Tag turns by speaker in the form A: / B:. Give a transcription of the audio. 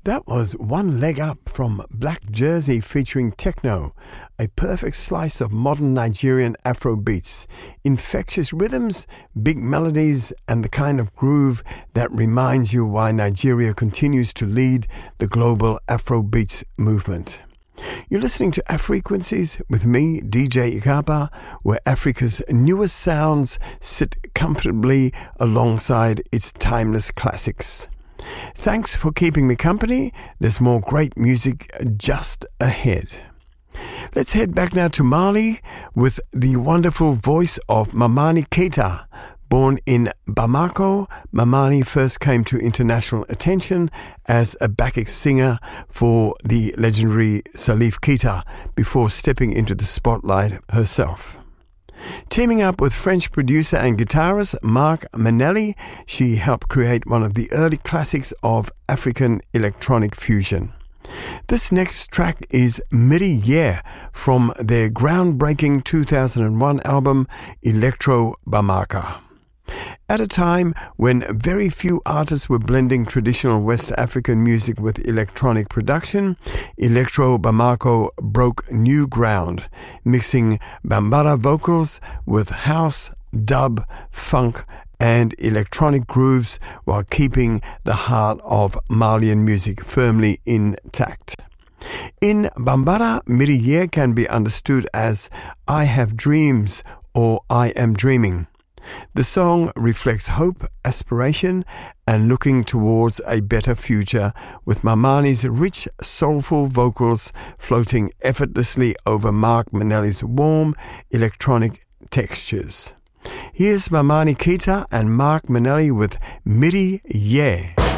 A: That was One Leg Up from Black Jersey featuring Techno, a perfect slice of modern Nigerian Afro beats, infectious rhythms, big melodies, and the kind of groove that reminds you why Nigeria continues to lead the global Afro beats movement. You're listening to Afrequencies with me, DJ Ikaba, where Africa's newest sounds sit comfortably alongside its timeless classics. Thanks for keeping me company. There's more great music just ahead. Let's head back now to Mali with the wonderful voice of Mamani Keita. Born in Bamako, Mamani first came to international attention as a backup singer for the legendary Salif Keita before stepping into the spotlight herself. Teaming up with French producer and guitarist Marc Manelli, she helped create one of the early classics of African electronic fusion. This next track is Midi Yeah from their groundbreaking 2001 album Electro Bamaka. At a time when very few artists were blending traditional West African music with electronic production, Electro Bamako broke new ground, mixing Bambara vocals with house, dub, funk, and electronic grooves while keeping the heart of Malian music firmly intact. In Bambara, Midi Yeah can be understood as I have dreams or I am dreaming. The song reflects hope, aspiration, and looking towards a better future, with Mamani's rich, soulful vocals floating effortlessly over Marc Manelli's warm, electronic textures. Here's Mamani Keita and Marc Manelli with Midi Yeah.